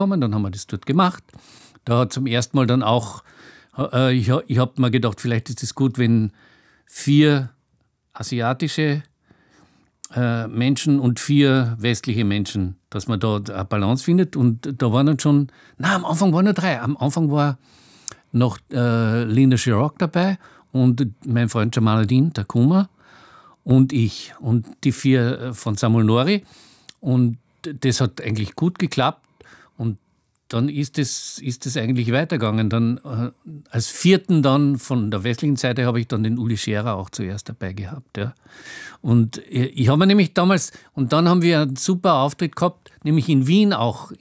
kommen, dann haben wir das dort gemacht. Da hat zum ersten Mal dann auch, ich habe mir gedacht, vielleicht ist es gut, wenn 4 asiatische Menschen und 4 westliche Menschen, dass man da eine Balance findet. Und da waren dann schon, am Anfang waren nur 3. Am Anfang war noch Linda Chirac dabei und mein Freund Jamaluddin Takuma und ich und die 4 von Samul Nori. Und das hat eigentlich gut geklappt. Und dann ist es eigentlich weitergegangen. Dann als 4. dann von der westlichen Seite habe ich dann den Uli Scherer auch zuerst dabei gehabt. Ja. Und ich habe mir nämlich damals, und dann haben wir einen super Auftritt gehabt, nämlich in Wien auch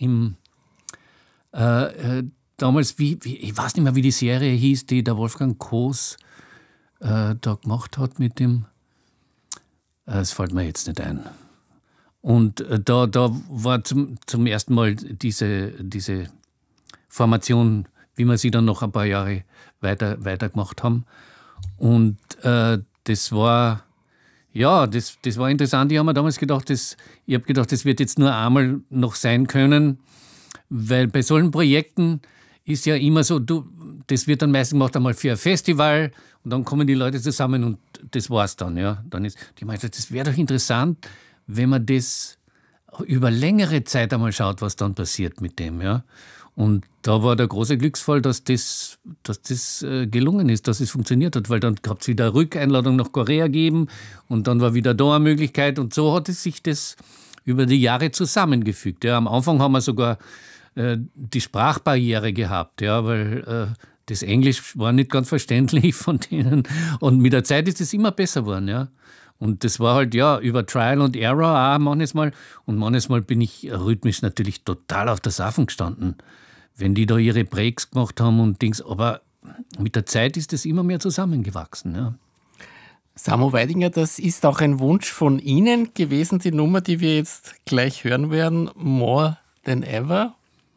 damals, ich weiß nicht mehr, wie die Serie hieß, die der Wolfgang Koos da gemacht hat mit dem, es fällt mir jetzt nicht ein. Und da war zum ersten Mal diese Formation, wie wir sie dann noch ein paar Jahre weiter gemacht haben. Und das war interessant. Ich habe mir damals gedacht, das wird jetzt nur einmal noch sein können, weil bei solchen Projekten ist ja immer so, das wird dann meistens gemacht einmal für ein Festival und dann kommen die Leute zusammen und das war's dann. Ja. Dann ist die meinte, das wäre doch interessant, wenn man das über längere Zeit einmal schaut, was dann passiert mit dem. Ja. Und da war der große Glücksfall, dass das gelungen ist, dass es funktioniert hat, weil dann gab es wieder eine Rückeinladung nach Korea geben und dann war wieder da eine Möglichkeit und so hat es sich das über die Jahre zusammengefügt. Ja. Am Anfang haben wir sogar die Sprachbarriere gehabt, ja, weil das Englisch war nicht ganz verständlich von denen und mit der Zeit ist es immer besser geworden. Ja. Und das war halt, über Trial and Error auch manches Mal. Und manches Mal bin ich rhythmisch natürlich total auf der Safen gestanden, wenn die da ihre Breaks gemacht haben und Dings. Aber mit der Zeit ist das immer mehr zusammengewachsen. Ja. Samo Weidinger, das ist auch ein Wunsch von Ihnen gewesen, die Nummer, die wir jetzt gleich hören werden, More Than Ever.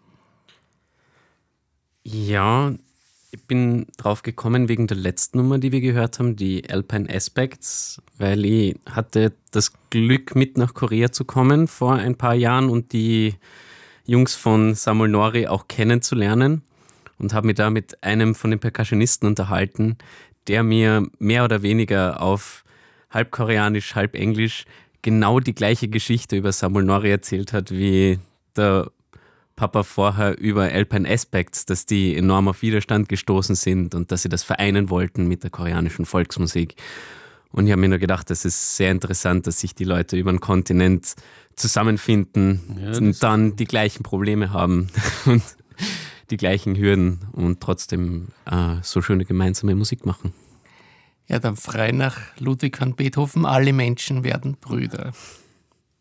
Ja, ich bin drauf gekommen wegen der letzten Nummer, die wir gehört haben, die Alpine Aspects, weil ich hatte das Glück, mit nach Korea zu kommen vor ein paar Jahren und die Jungs von Samul Nori auch kennenzulernen und habe mich da mit einem von den Percussionisten unterhalten, der mir mehr oder weniger auf halb Koreanisch, halb Englisch genau die gleiche Geschichte über Samul Nori erzählt hat, wie der Papa vorher über Alpine Aspects, dass die enorm auf Widerstand gestoßen sind und dass sie das vereinen wollten mit der koreanischen Volksmusik. Und ich habe mir nur gedacht, das ist sehr interessant, dass sich die Leute über den Kontinent zusammenfinden und dann die gleichen Probleme haben und die gleichen Hürden und trotzdem so schöne gemeinsame Musik machen. Ja, dann frei nach Ludwig van Beethoven, alle Menschen werden Brüder.